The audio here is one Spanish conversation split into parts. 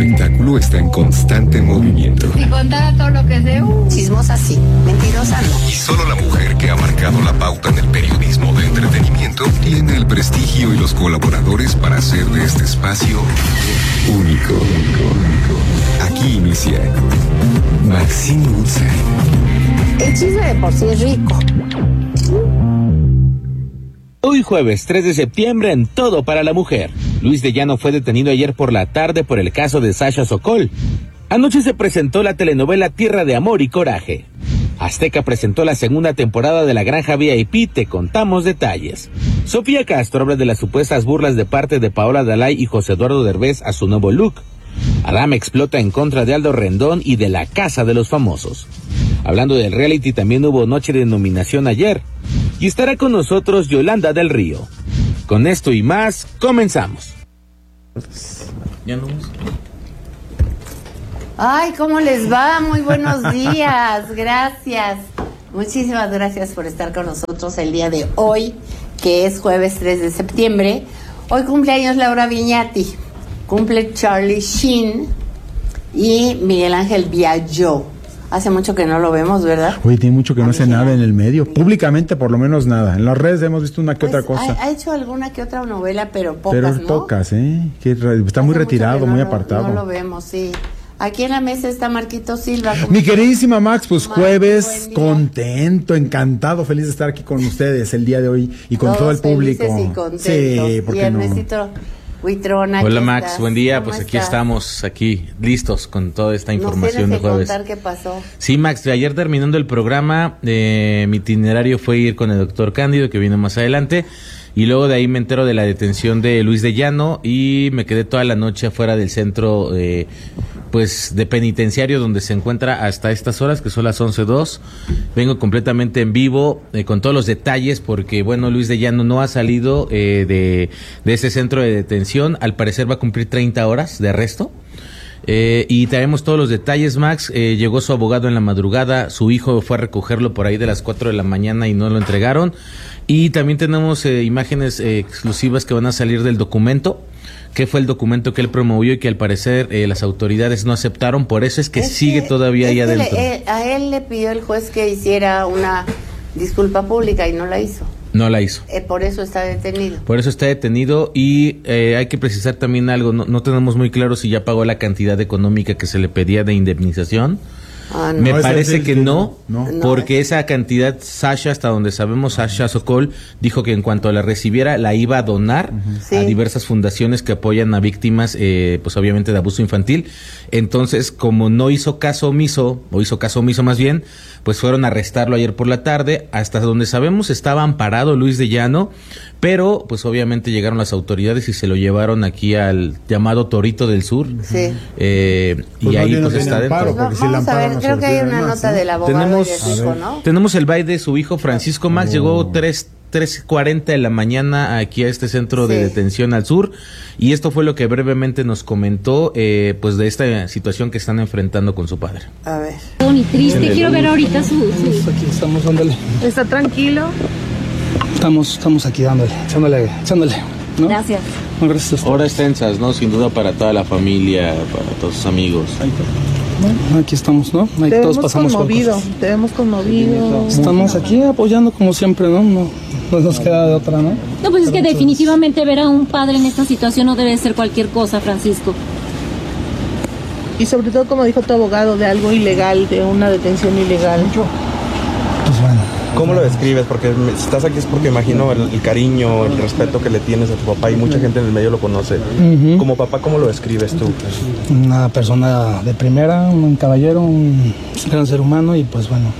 espectáculo está en constante movimiento. Si contara todo lo que sé, chismosa sí, mentirosa no. Y solo la mujer que ha marcado la pauta en el periodismo de entretenimiento tiene el prestigio y los colaboradores para hacer de este espacio único. Aquí inicia Maxine Woodside. El chisme de por sí es rico. Hoy jueves 3 de septiembre en Todo para la Mujer. Luis de Llano fue detenido ayer por la tarde por el caso de Sasha Sokol. Anoche se presentó la telenovela Tierra de Amor y Coraje. Azteca presentó la segunda temporada de La Granja VIP, te contamos detalles. Sofía Castro habla de las supuestas burlas de parte de Paola Dalai y José Eduardo Derbez a su nuevo look. Adame explota en contra de Aldo Rendón y de La Casa de los Famosos. Hablando del reality, también hubo noche de nominación ayer. Y estará con nosotros Yolanda del Río. Con esto y más, comenzamos. Ya no. Ay, ¿cómo les va? Muy buenos días, gracias. Muchísimas gracias por estar con nosotros el día de hoy, que es jueves 3 de septiembre. Hoy cumpleaños Laura Viñati, cumple Charlie Sheen y Miguel Ángel Biagio. Hace mucho que no lo vemos, ¿verdad? Oye, tiene mucho que no hace nada en el medio. Públicamente, por lo menos, nada. En las redes hemos visto una que otra cosa. Ha hecho alguna que otra novela, pero pocas, pero ¿no? pocas, ¿eh? Está muy retirado, muy apartado. No lo vemos, sí. Aquí en la mesa está Marquito Silva. Mi queridísima Max, pues Marco, jueves, contento, encantado, feliz de estar aquí con ustedes el día de hoy y con todo el público. Felices y contentos. Sí, ¿por qué no? Huitrón, hola Max, estás. buen día, pues aquí estás? Estamos, aquí listos con toda esta información de jueves. Contar qué pasó. Sí, Max, ayer terminando el programa, mi itinerario fue ir con el doctor Cándido, que vino más adelante, y luego de ahí me entero de la detención de Luis de Llano y me quedé toda la noche afuera del centro pues de penitenciario donde se encuentra hasta estas horas, que son las 11:02. Vengo completamente en vivo con todos los detalles porque, bueno, Luis de Llano no ha salido de ese centro de detención. Al parecer va a cumplir 30 horas de arresto. Y traemos todos los detalles, Max. Llegó su abogado en la madrugada, su hijo fue a recogerlo por ahí de las 4 de la mañana y no lo entregaron. Y también tenemos imágenes exclusivas que van a salir del documento, que fue el documento que él promovió y que al parecer las autoridades no aceptaron, por eso es que sigue todavía ahí adentro. A él le pidió el juez que hiciera una disculpa pública y no la hizo. No la hizo. Por eso está detenido. Por eso está detenido y hay que precisar también algo, no tenemos muy claro si ya pagó la cantidad económica que se le pedía de indemnización. Ah, no. Me No, parece que no, no. porque esa cantidad, Sasha, hasta donde sabemos, Sasha Sokol dijo que en cuanto la recibiera, la iba a donar Sí. a diversas fundaciones que apoyan a víctimas, pues obviamente de abuso infantil. Entonces, como no hizo caso omiso, o hizo caso omiso más bien, pues fueron a arrestarlo ayer por la tarde. Hasta donde sabemos estaba amparado Luis de Llano, pero pues obviamente llegaron las autoridades y se lo llevaron aquí al llamado Torito del Sur. Sí. Y ahí pues está dentro. Porque si la Vamos a ver, amparo creo nos que hay olvida una más, nota ¿no? del abogado y de su Tenemos- hijo, ¿no? Tenemos el baile de su hijo Francisco Max, llegó 3:40 de la mañana aquí a este centro de Sí. detención al sur, y esto fue lo que brevemente nos comentó pues de esta situación que están enfrentando con su padre. A ver. Ni triste, quiero ver ahorita su... Aquí estamos dándole. ¿Está tranquilo? Estamos aquí echándole, ¿no? Gracias. No, gracias. Horas tensas, ¿no? Sin duda para toda la familia, para todos sus amigos. Bueno, aquí estamos, ¿no? Ahí todos pasamos por cosas. te vemos conmovido. Estamos aquí apoyando como siempre, ¿no? No nos queda de otra, ¿no? No, pues es que definitivamente ver a un padre en esta situación no debe ser cualquier cosa, Francisco. Y sobre todo, como dijo tu abogado, de algo ilegal, de una detención ilegal. Pues bueno. ¿Cómo lo describes? Porque si estás aquí es porque imagino el cariño, el respeto que le tienes a tu papá y mucha gente en el medio lo conoce. Ujú. Como papá, ¿cómo lo describes tú? Una persona de primera, un caballero, un gran ser humano y pues bueno,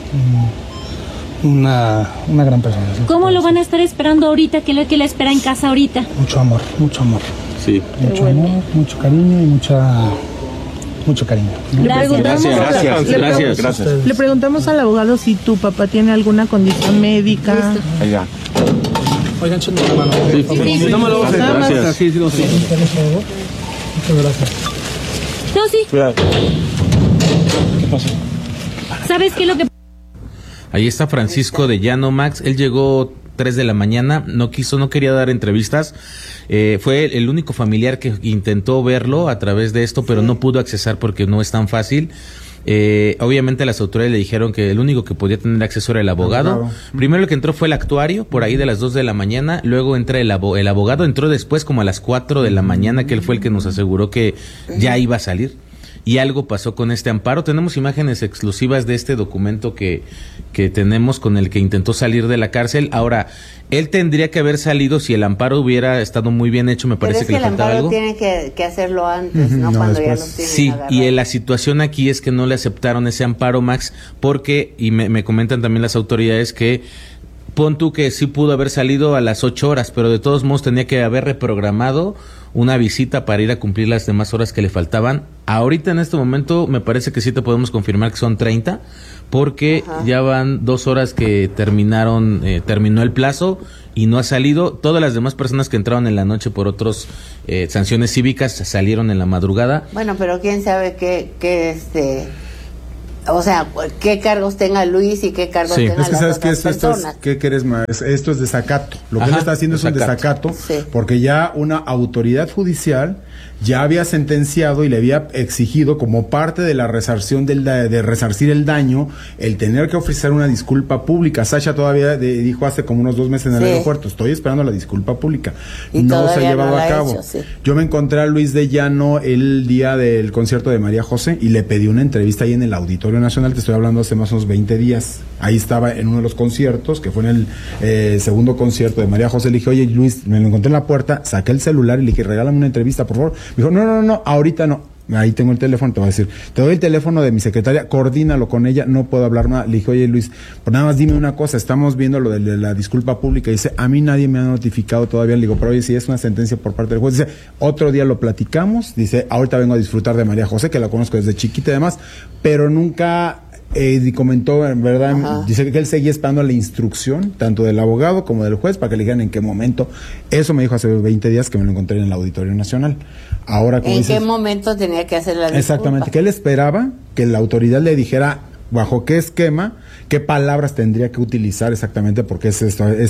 una gran persona. ¿Sí? ¿Cómo lo van a estar esperando ahorita? ¿Qué le espera en casa ahorita? Mucho amor, Sí. mucho amor, mucho cariño y mucho cariño. Gracias. Le preguntamos al abogado si tu papá tiene alguna condición médica. Allá. Oigan, échenme la mano. Sí. No me lo vas a Nada más. Gracias. Sí. Muchas gracias. No, sí. ¿Qué pasó? ¿Sabes qué es lo que... Ahí está Francisco de Llano, Max. Él llegó 3 de la mañana, no quería dar entrevistas. Fue el único familiar que intentó verlo a través de esto, pero no pudo accesar porque no es tan fácil. Obviamente las autoridades le dijeron que el único que podía tener acceso era el abogado. Primero el que entró fue el actuario, por ahí de las 2 de la mañana, luego entra el abogado, entró después como a las 4 de la mañana, que él fue el que nos aseguró que ya iba a salir. Y algo pasó con este amparo. Tenemos imágenes exclusivas de este documento que tenemos con el que intentó salir de la cárcel. Ahora, él tendría que haber salido si el amparo hubiera estado muy bien hecho, me parece que le faltaba algo. Pero es que el amparo tiene que hacerlo antes, ¿no? Cuando después ya los tienen agarrados. Y la situación aquí es que no le aceptaron ese amparo, Max, porque, y me comentan también las autoridades que pon tú que sí pudo haber salido a las 8 horas, pero de todos modos tenía que haber reprogramado una visita para ir a cumplir las demás horas que le faltaban. Ahorita en este momento me parece que sí te podemos confirmar que son 30, porque ya van 2 horas que terminó el plazo y no ha salido. Todas las demás personas que entraron en la noche por otras sanciones cívicas salieron en la madrugada. Bueno, pero quién sabe o sea, qué cargos tenga Luis y qué cargos tenga las otras personas. ¿Qué quieres más? Esto es desacato. Lo que él está haciendo es un desacato, porque ya una autoridad judicial ya había sentenciado y le había exigido como parte de la resarción de resarcir el daño, el tener que ofrecer una disculpa pública. Sasha todavía dijo hace como unos 2 meses en el aeropuerto, estoy esperando la disculpa pública. Y no se ha llevado a cabo. Yo me encontré a Luis de Llano el día del concierto de María José y le pedí una entrevista ahí en el Auditorio Nacional, te estoy hablando hace más o menos 20 días. Ahí estaba en uno de los conciertos, que fue en el segundo concierto de María José. Le dije, oye Luis, me lo encontré en la puerta, saqué el celular y le dije, regálame una entrevista, por favor. Me dijo, no, ahorita no. Ahí tengo el teléfono, te voy a decir, te doy el teléfono de mi secretaria, coordínalo con ella, no puedo hablar nada. Le dije, oye Luis, pues nada más dime una cosa, estamos viendo lo de la disculpa pública. Dice, a mí nadie me ha notificado todavía. Le digo, pero oye, si es una sentencia por parte del juez. Dice, otro día lo platicamos. Dice, ahorita vengo a disfrutar de María José, que la conozco desde chiquita y demás, pero nunca... comentó, en verdad, dice que él seguía esperando la instrucción tanto del abogado como del juez para que le dijeran en qué momento. Eso me dijo hace 20 días que me lo encontré en el Auditorio Nacional. Ahora, como ¿en qué momento tenía que hacer la disculpa? Exactamente, que él esperaba que la autoridad le dijera bajo qué esquema, qué palabras tendría que utilizar exactamente, porque es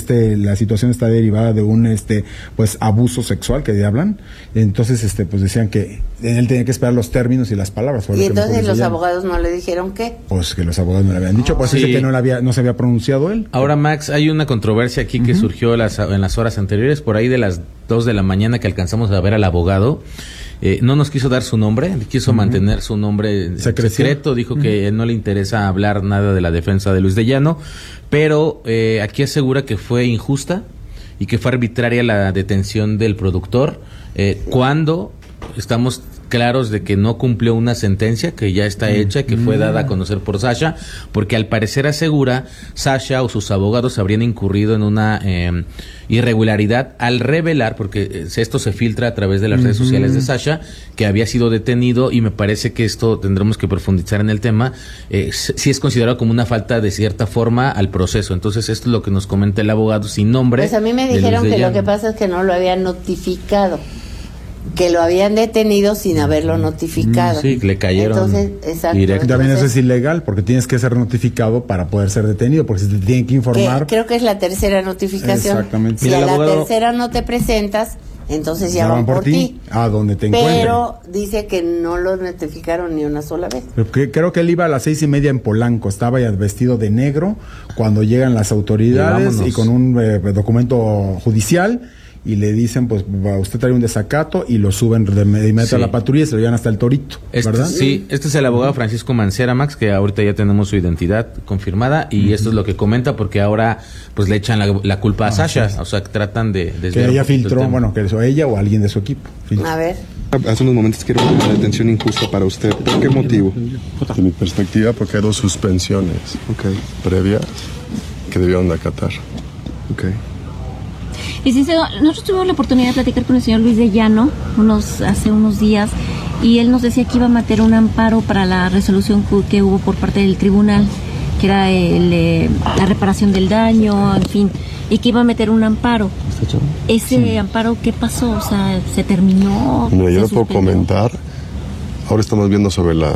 la situación está derivada de un pues abuso sexual que hablan. Entonces pues decían que él tenía que esperar los términos y las palabras. Y entonces los abogados no le dijeron qué. Pues que los abogados no le habían dicho, pues dice que no se había pronunciado él. Ahora, Max, hay una controversia aquí que surgió en las horas anteriores, por ahí de las 2 de la mañana, que alcanzamos a ver al abogado. No nos quiso dar su nombre, quiso mantener su nombre secreto, dijo que no le interesa hablar nada de la defensa de Luis de Llano, pero aquí asegura que fue injusta y que fue arbitraria la detención del productor, cuando estamos claros de que no cumplió una sentencia que ya está hecha, que fue dada a conocer por Sasha, porque al parecer asegura Sasha o sus abogados habrían incurrido en una irregularidad al revelar, porque esto se filtra a través de las redes sociales de Sasha, que había sido detenido, y me parece que esto tendremos que profundizar en el tema, si es considerado como una falta de cierta forma al proceso. Entonces esto es lo que nos comenta el abogado sin nombre. Pues a mí me dijeron que lo que pasa es que no lo habían notificado, que lo habían detenido sin haberlo notificado. Sí, le cayeron. Entonces, exacto. También eso es ilegal, porque tienes que ser notificado para poder ser detenido, porque se te tienen que informar. Creo que es la tercera notificación. Exactamente. Si a la tercera no te presentas, entonces ya van por ti. A donde te encuentren. Pero dice que no lo notificaron ni una sola vez. Creo que él iba a las 6:30 en Polanco, estaba ya vestido de negro cuando llegan las autoridades y con un documento judicial. Y le dicen, pues usted trae un desacato, y lo suben de inmediato a la patrulla y se lo llevan hasta el Torito, ¿verdad? Sí, este es el abogado Francisco Mancera, Max, que ahorita ya tenemos su identidad confirmada, y esto es lo que comenta, porque ahora pues le echan la culpa a Sasha, o sea, que tratan de que ella filtró, que eso ella o alguien de su equipo. A ver. Hace unos momentos quiero una detención injusta para usted. ¿Por qué motivo? De mi perspectiva, porque hay 2 suspensiones previas que debieron de acatar. Licenciado, nosotros tuvimos la oportunidad de platicar con el señor Luis de Llano hace unos días, y él nos decía que iba a meter un amparo para la resolución que hubo por parte del tribunal, que era la reparación del daño, en fin, y que iba a meter un amparo. ¿Ese amparo qué pasó? O sea, ¿se terminó? No, yo no puedo comentar. Ahora estamos viendo sobre el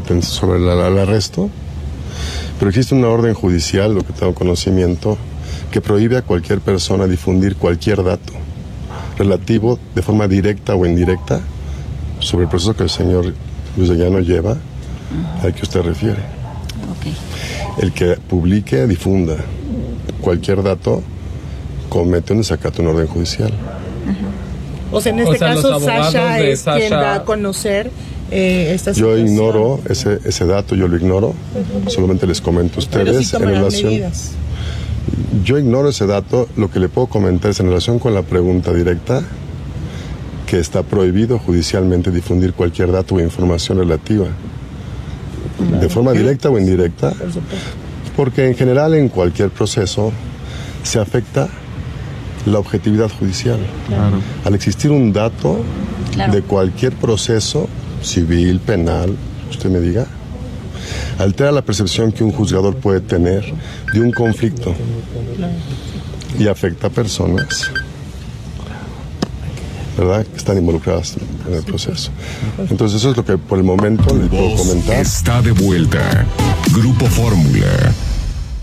arresto, pero existe una orden judicial, lo que tengo conocimiento, que prohíbe a cualquier persona difundir cualquier dato relativo de forma directa o indirecta sobre el proceso que el señor Luis de Llano lleva, al que usted refiere. Okay. El que publique, difunda cualquier dato, comete un desacato en orden judicial. O sea, en este caso, Sasha es quien da a conocer esta situación. Yo ignoro ese dato, yo lo ignoro. Solamente les comento a ustedes en relación. Medidas. Yo ignoro ese dato. Lo que le puedo comentar es en relación con la pregunta directa, que está prohibido judicialmente difundir cualquier dato o información relativa, de forma directa o indirecta, porque en general en cualquier proceso se afecta la objetividad judicial. Claro. Al existir un dato de cualquier proceso civil, penal, usted me diga, altera la percepción que un juzgador puede tener de un conflicto y afecta a personas, ¿verdad?, que están involucradas en el proceso. Entonces eso es lo que por el momento les puedo comentar. Está de vuelta. Grupo Fórmula.